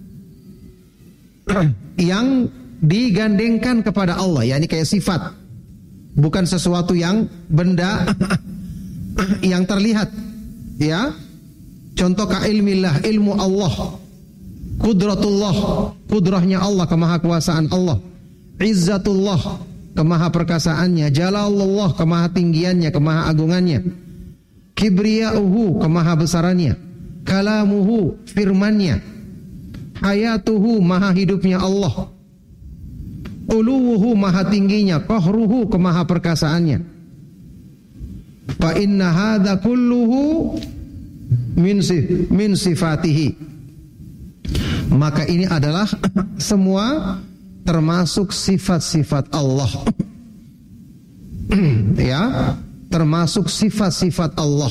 yang digandengkan kepada Allah, yakni kayak sifat, bukan sesuatu yang benda yang terlihat, ya. Contoh ka ilmillah, ilmu Allah, kudratullah, kudrahnya Allah, kemahakuasaan Allah, izzatullah, kemahaperkasaannya, jalalullah, kemahatinggiannya, kemahaagungannya, kibriyauhu, kemahabesarannya, kalamuhu, firmannya, hayatuhu, maha hidupnya Allah, uluwuhu, maha tingginya, qahruhu, kemaha perkasaannya. Fa inna hadza kulluhu min min sifatihi. Maka ini adalah semua termasuk sifat-sifat Allah. Ya, termasuk sifat-sifat Allah.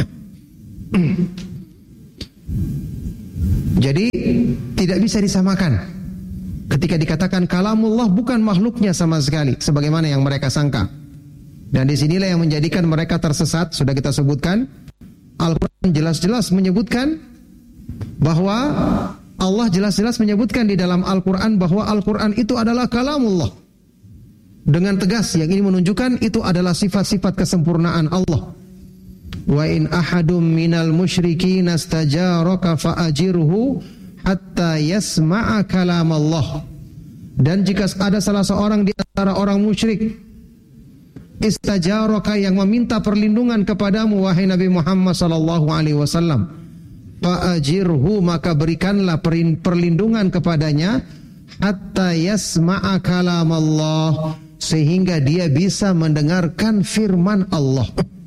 Jadi tidak bisa disamakan. Ketika dikatakan kalamullah bukan makhluknya sama sekali, sebagaimana yang mereka sangka. Dan disinilah yang menjadikan mereka tersesat. Sudah kita sebutkan, Al-Quran jelas-jelas menyebutkan bahwa Allah jelas-jelas menyebutkan di dalam Al-Quran bahwa Al-Quran itu adalah kalamullah. Dengan tegas yang ini menunjukkan itu adalah sifat-sifat kesempurnaan Allah. Wa in ahadum minal musyrikin astajaraka fa'ajirhu hatta yasma'a kalam Allah. Dan jika ada salah seorang di antara orang musyrik istajaraka yang meminta perlindungan kepadamu wahai Nabi Muhammad sallallahu alaihi wasallam, fa'ajirhu maka berikanlah perlindungan kepadanya hatta yasma'a kalam Allah, sehingga dia bisa mendengarkan firman Allah.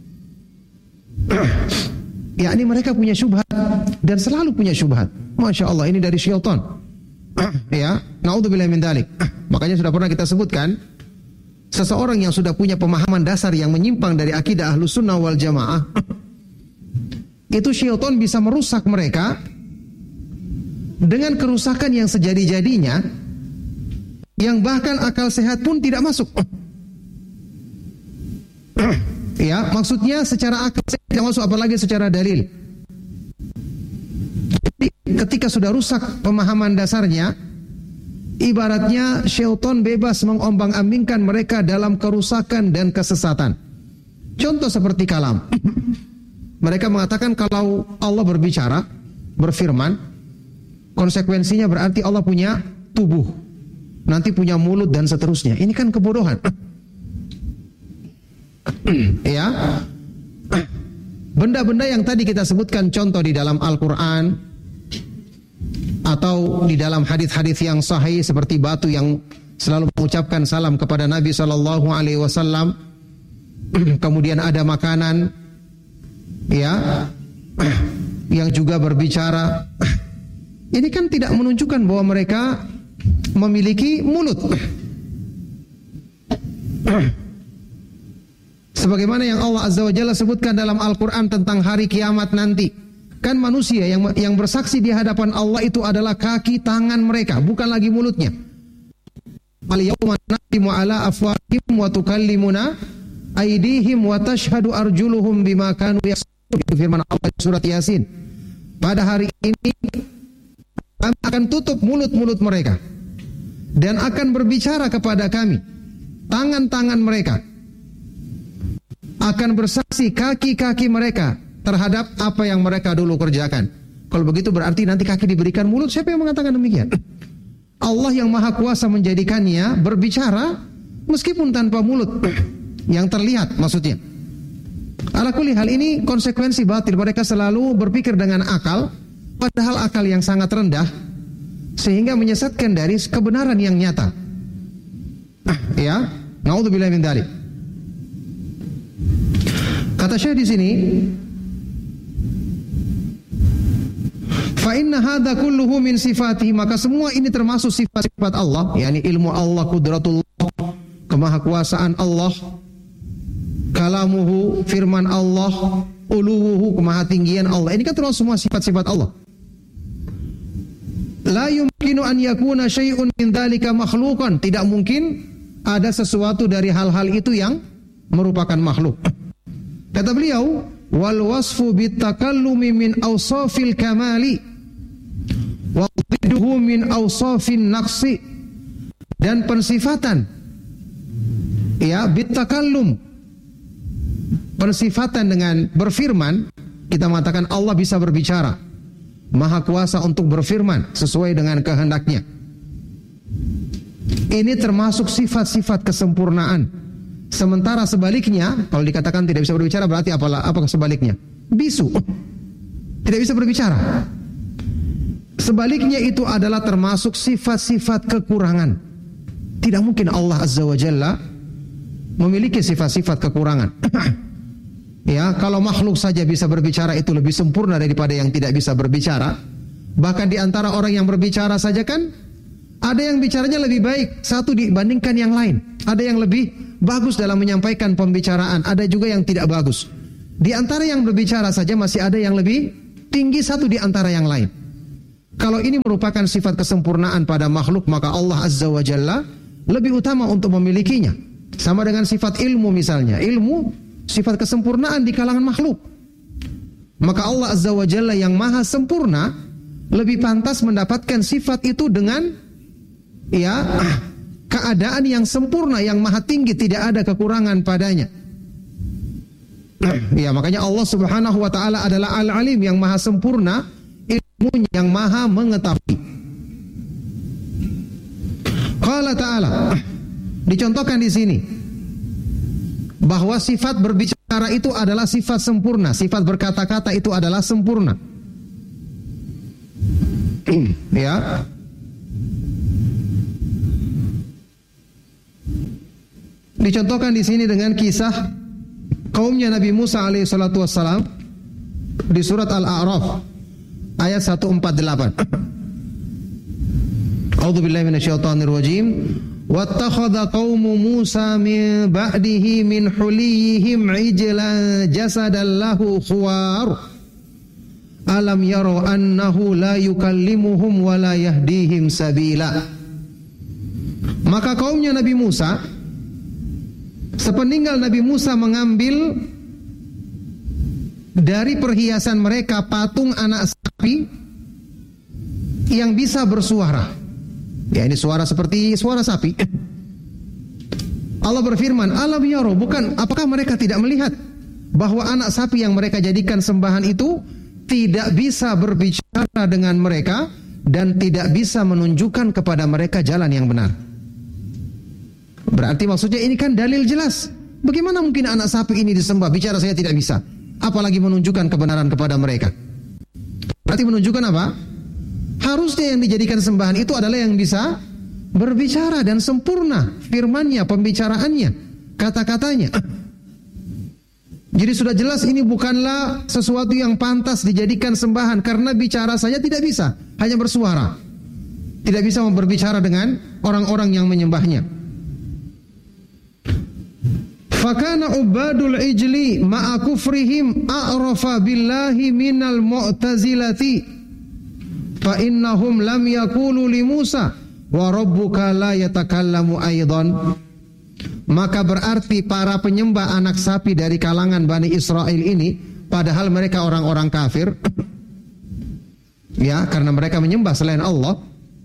Yakni mereka punya syubhat dan selalu punya syubhat. Masya Allah, ini dari syaitan. Ya, naudzubillah min dzalik. Makanya sudah pernah kita sebutkan, seseorang yang sudah punya pemahaman dasar yang menyimpang dari akidah Ahlus Sunnah wal Jamaah, itu syaitan bisa merusak mereka dengan kerusakan yang sejadi-jadinya, yang bahkan akal sehat pun tidak masuk. Ya, maksudnya secara akal sehat tidak masuk, apalagi secara dalil. Jadi, ketika sudah rusak pemahaman dasarnya, ibaratnya syaitan bebas mengombang-ambingkan mereka dalam kerusakan dan kesesatan. Contoh seperti kalam. Mereka mengatakan kalau Allah berbicara, berfirman, konsekuensinya berarti Allah punya tubuh, nanti punya mulut dan seterusnya. Ini kan kebodohan. Ya, benda-benda yang tadi kita sebutkan contoh di dalam Al-Quran atau di dalam hadis-hadis yang sahih seperti batu yang selalu mengucapkan salam kepada Nabi Shallallahu Alaihi Wasallam, kemudian ada makanan, ya, yang juga berbicara. Ini kan tidak menunjukkan bahwa mereka memiliki mulut. Sebagaimana yang Allah Azza wa Jalla sebutkan dalam Al-Quran tentang hari kiamat nanti. Kan manusia yang yang bersaksi di hadapan Allah itu adalah kaki tangan mereka, bukan lagi mulutnya. Al-yawma nakhtimu ala afwahihim wa tukallimuna aydihim wa tashhadu arjuluhum bima kanu yaksubun. Itu firman Allah surat Yasin. Pada hari ini kami akan tutup mulut-mulut mereka dan akan berbicara kepada kami tangan-tangan mereka, akan bersaksi kaki-kaki mereka terhadap apa yang mereka dulu kerjakan. Kalau begitu berarti nanti kaki diberikan mulut. Siapa yang mengatakan demikian? Allah yang maha kuasa menjadikannya berbicara meskipun tanpa mulut yang terlihat maksudnya. Ala kulli hal, ini konsekuensi batil. Mereka selalu berpikir dengan akal, padahal akal yang sangat rendah, sehingga menyesatkan dari kebenaran yang nyata. Ya, naudzubillah min dzalik. Kata Syekh di sini, fa inna hadza kulluhu min sifatihi, maka semua ini termasuk sifat-sifat Allah, yakni ilmu Allah, qudratullah, kemahakuasaan Allah, kalamuhu, firman Allah, uluwuhu, kemahatinggian Allah. Ini kan termasuk semua sifat-sifat Allah. La yumkinu an yakuna syai'un min dzalika makhluqan, tidak mungkin ada sesuatu dari hal-hal itu yang merupakan makhluk. Kata beliau, wal wasfu bitakallumi min awsafil kamali wa dhidduhu min awsafin naqsi, dan pensifatan ya bitakallum, pensifatan dengan berfirman, kita mengatakan Allah bisa berbicara, maha kuasa untuk berfirman sesuai dengan kehendaknya. Ini termasuk sifat-sifat kesempurnaan. Sementara sebaliknya, kalau dikatakan tidak bisa berbicara, berarti apalah, apakah sebaliknya? Bisu, tidak bisa berbicara. Sebaliknya itu adalah termasuk sifat-sifat kekurangan. Tidak mungkin Allah Azza wa Jalla memiliki sifat-sifat kekurangan. Ya, kalau makhluk saja bisa berbicara itu lebih sempurna daripada yang tidak bisa berbicara. Bahkan di antara orang yang berbicara saja kan ada yang bicaranya lebih baik satu dibandingkan yang lain. Ada yang lebih bagus dalam menyampaikan pembicaraan, ada juga yang tidak bagus. Di antara yang berbicara saja masih ada yang lebih tinggi satu di antara yang lain. Kalau ini merupakan sifat kesempurnaan pada makhluk, maka Allah Azza wa Jalla lebih utama untuk memilikinya. Sama dengan sifat ilmu misalnya. Ilmu sifat kesempurnaan di kalangan makhluk. Maka Allah Azza wa Jalla yang maha sempurna lebih pantas mendapatkan sifat itu dengan ya keadaan yang sempurna, yang maha tinggi, tidak ada kekurangan padanya. Ya, makanya Allah Subhanahu wa taala adalah Al-Alim yang maha sempurna, ilmunya yang maha mengetahui. Qala ta'ala, dicontohkan di sini bahwa sifat berbicara itu adalah sifat sempurna, sifat berkata-kata itu adalah sempurna. Ya. Dicontohkan di sini dengan kisah kaumnya Nabi Musa alaihi salatu wassalam di surat Al-A'raf ayat seratus empat puluh delapan. A'udzubillahi minasyaitonir rajim. Wattakhadha qaumu Musa min ba'dihi min huliyihim ijlan jasadan lahu khuwar. Alam yaro annahu la yukallimuhum wa la yahdihim sabila. Maka kaumnya Nabi Musa sepeninggal Nabi Musa mengambil dari perhiasan mereka patung anak sapi yang bisa bersuara. Ya, ini suara seperti suara sapi. Allah berfirman, alam yaro, bukan, apakah mereka tidak melihat bahwa anak sapi yang mereka jadikan sembahan itu tidak bisa berbicara dengan mereka dan tidak bisa menunjukkan kepada mereka jalan yang benar. Berarti maksudnya ini kan dalil jelas. Bagaimana mungkin anak sapi ini disembah? Bicara saya tidak bisa, apalagi menunjukkan kebenaran kepada mereka. Berarti menunjukkan apa? Harusnya yang dijadikan sembahan itu adalah yang bisa berbicara dan sempurna firmannya, pembicaraannya, kata-katanya. Jadi sudah jelas ini bukanlah sesuatu yang pantas dijadikan sembahan, karena bicara saja tidak bisa, hanya bersuara. Tidak bisa berbicara dengan orang-orang yang menyembahnya. Fakana ubadul ijli ma'a kufrihim a'rafa billahi minal mu'tazilati fa innahum lam yaqulu li Musa wa rabbuka la yatakallamu aidan. Maka berarti para penyembah anak sapi dari kalangan Bani Israel ini, padahal mereka orang-orang kafir, ya, karena mereka menyembah selain Allah,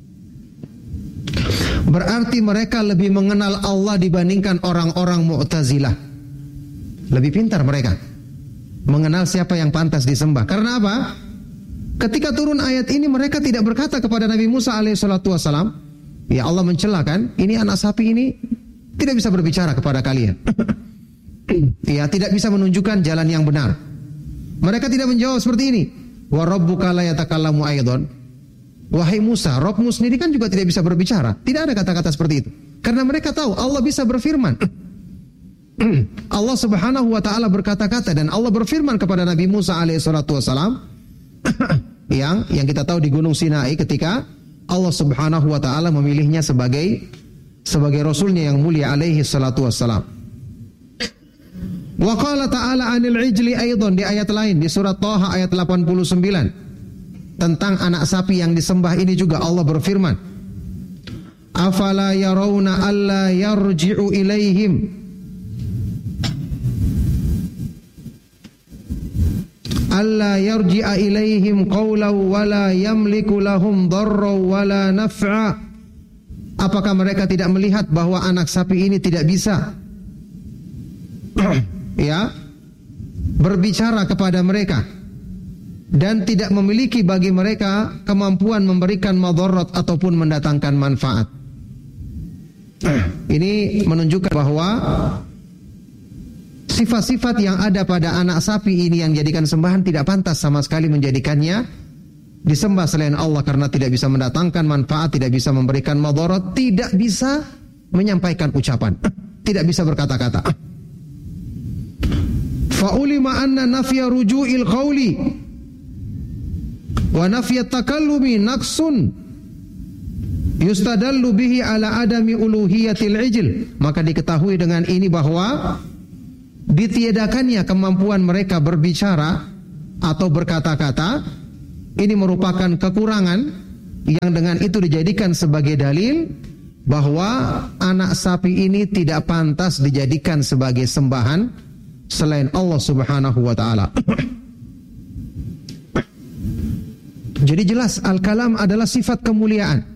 berarti mereka lebih mengenal Allah dibandingkan orang-orang Mu'tazilah. Lebih pintar mereka mengenal siapa yang pantas disembah. Karena apa? Ketika turun ayat ini, mereka tidak berkata kepada Nabi Musa alaihissalatu wassalam, ya Allah mencela kan, ini anak sapi ini tidak bisa berbicara kepada kalian. Ya, tidak bisa menunjukkan jalan yang benar. Mereka tidak menjawab seperti ini. Wa rabbuka la yatakallamu aidan. Wahai Musa, Rabbmu sendiri kan juga tidak bisa berbicara. Tidak ada kata-kata seperti itu. Karena mereka tahu Allah bisa berfirman. Allah Subhanahu wa taala berkata-kata, dan Allah berfirman kepada Nabi Musa alaihissalatu wassalam yang yang kita tahu di Gunung Sinai ketika Allah Subhanahu wa taala memilihnya sebagai sebagai rasulnya yang mulia alaihi salatu wassalam. Wa qala ta'ala 'anil ijli aidan, di ayat lain di surat Thaha ayat delapan puluh sembilan tentang anak sapi yang disembah ini juga Allah berfirman, afala yarawna alla yarji'u ilaihim alla yarji'a ilaihim qawlan wala yamliku lahum darran wala naf'a. Apakah mereka tidak melihat bahwa anak sapi ini tidak bisa ya berbicara kepada mereka dan tidak memiliki bagi mereka kemampuan memberikan madarat ataupun mendatangkan manfaat? Ini menunjukkan bahwa sifat-sifat yang ada pada anak sapi ini yang jadikan sembahan tidak pantas sama sekali menjadikannya disembah selain Allah, karena tidak bisa mendatangkan manfaat, tidak bisa memberikan madarat, tidak bisa menyampaikan ucapan, tidak bisa berkata-kata. Fa'ulima anna nafya ruju'il qawli wa nafya takallumi naqsun Yustadallu bihi ala adami uluhiyatil ijl. Maka diketahui dengan ini bahwa ditiadakannya kemampuan mereka berbicara atau berkata-kata ini merupakan kekurangan yang dengan itu dijadikan sebagai dalil bahwa anak sapi ini tidak pantas dijadikan sebagai sembahan selain Allah Subhanahu wa taala. Jadi jelas al-kalam adalah sifat kemuliaan.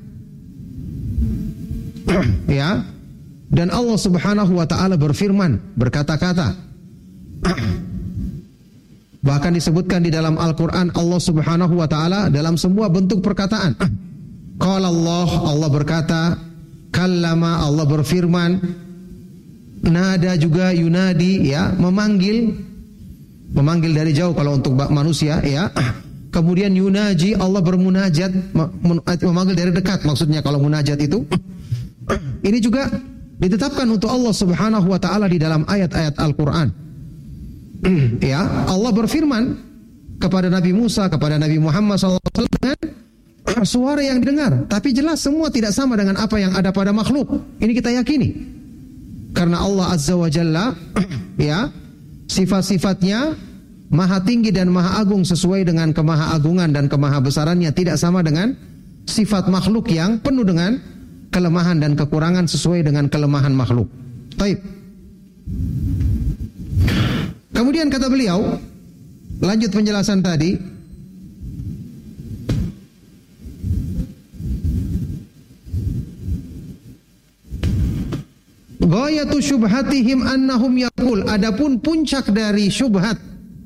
Ya. Dan Allah Subhanahu wa taala berfirman, berkata-kata. Bahkan disebutkan di dalam Al-Qur'an Allah Subhanahu wa taala dalam semua bentuk perkataan. Qala Allah, Allah berkata, kallama, Allah berfirman, nada juga yunadi, ya, memanggil, memanggil dari jauh kalau untuk manusia, ya. Kemudian yunaji, Allah bermunajat, memanggil dari dekat maksudnya kalau munajat itu. Ini juga ditetapkan untuk Allah Subhanahu wa taala di dalam ayat-ayat Al-Qur'an. Ya, Allah berfirman kepada Nabi Musa, kepada Nabi Muhammad sallallahu alaihi wasallam dengan suara yang didengar, tapi jelas semua tidak sama dengan apa yang ada pada makhluk. Ini kita yakini. Karena Allah Azza wa Jalla, ya, sifat-sifatnya maha tinggi dan maha agung sesuai dengan kemahaagungan dan kemahabesarannya, tidak sama dengan sifat makhluk yang penuh dengan kelemahan dan kekurangan sesuai dengan kelemahan makhluk. Baik. Kemudian kata beliau, lanjut penjelasan tadi. Ghayatu syubhatihim annahum yaqul, adapun puncak dari syubhat,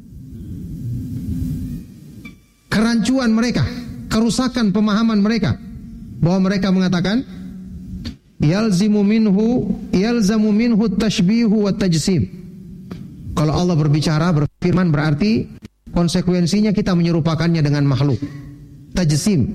kerancuan mereka, kerusakan pemahaman mereka, bahwa mereka mengatakan yalzimu minhu yalzamu minhu tashbihu wa tajsim. Kalau Allah berbicara, berfirman, berarti konsekuensinya kita menyerupakannya dengan makhluk. Tajsim.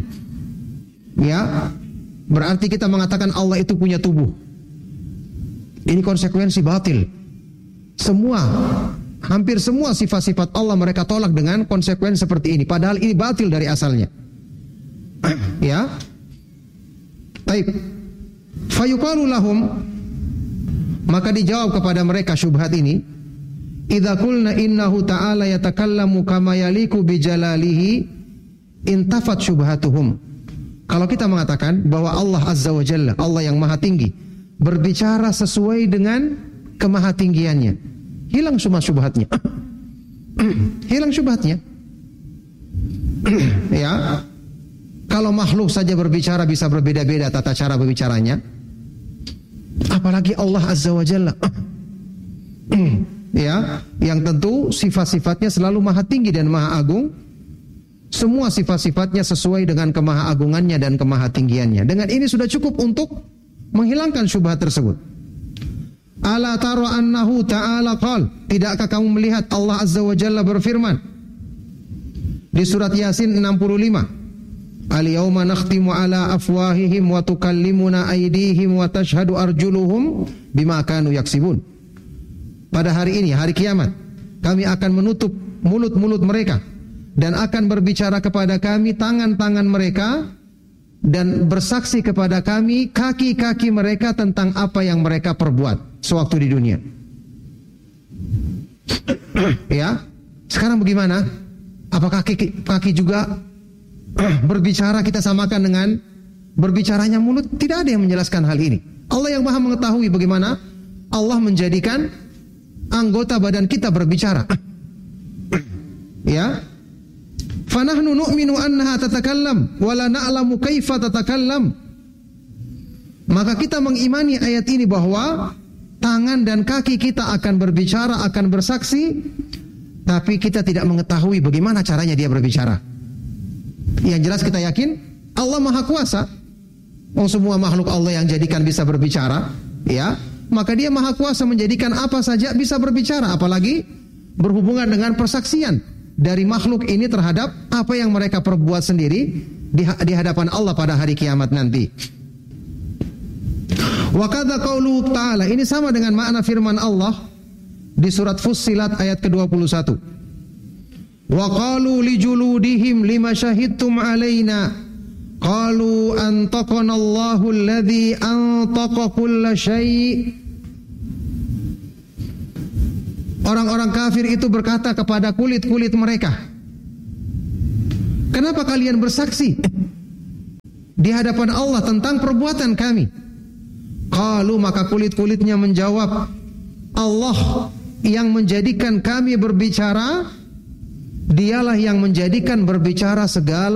Ya, berarti kita mengatakan Allah itu punya tubuh. Ini konsekuensi batil. Semua, hampir semua sifat-sifat Allah mereka tolak dengan konsekuensi seperti ini. Padahal ini batil dari asalnya. Ya. Baik. Fayuqalu lahum, maka dijawab kepada mereka syubhat ini, idza qulna innahu ta'ala yatakallamu kama yaliku bi jalalihi intafat syubhatuhum. Kalau kita mengatakan bahwa Allah Azza wa Jalla, Allah yang maha tinggi, berbicara sesuai dengan kemahatinggiannya, hilang semua syubhatnya. Hilang syubhatnya. Ya. Kalau makhluk saja berbicara bisa berbeda-beda tata cara berbicaranya, apalagi Allah Azza wa Jalla. Ya, yang tentu sifat-sifatnya selalu maha tinggi dan maha agung. Semua sifat-sifatnya sesuai dengan kemahaagungannya dan kemahatinggiannya. Dengan ini sudah cukup untuk menghilangkan syubhat tersebut. Ala tara annahu ta'ala qal, tidakkah kamu melihat Allah Azza wa Jalla berfirman di surat Yasin enam puluh lima, al-yawma nakhtimu ala afwahihim wa tukallimuna aydihim wa tashhadu arjuluhum bima kanu yaksibun. Pada hari ini, hari kiamat, kami akan menutup mulut-mulut mereka dan akan berbicara kepada kami tangan-tangan mereka dan bersaksi kepada kami kaki-kaki mereka tentang apa yang mereka perbuat sewaktu di dunia. Ya, sekarang bagaimana? Apakah kaki, kaki juga berbicara kita samakan dengan berbicaranya mulut? Tidak ada yang menjelaskan hal ini. Allah yang maha mengetahui bagaimana Allah menjadikan anggota badan kita berbicara. Ya. Fanahnu nu'minu annaha tatakallam wa la na'lamu kaifa tatakallam. Maka kita mengimani ayat ini bahwa tangan dan kaki kita akan berbicara, akan bersaksi, tapi kita tidak mengetahui bagaimana caranya dia berbicara. Yang jelas kita yakin Allah Maha Kuasa. Oh, semua makhluk Allah yang jadikan bisa berbicara, ya, maka dia Maha Kuasa menjadikan apa saja bisa berbicara, apalagi berhubungan dengan persaksian dari makhluk ini terhadap apa yang mereka perbuat sendiri di, di hadapan Allah pada hari kiamat nanti. Wa kadza qauluhu ta'ala, ini sama dengan makna firman Allah di surat Fussilat ayat ke dua puluh satu. Wa qalu li juludihim lima syahidtum alaina Qalu antaqana Allahu alladhi antaqa kulla syai'. Orang-orang kafir itu berkata kepada kulit-kulit mereka, kenapa kalian bersaksi di hadapan Allah tentang perbuatan kami? Qalu, maka kulit-kulitnya menjawab, Allah yang menjadikan kami berbicara, dialah yang menjadikan berbicara segala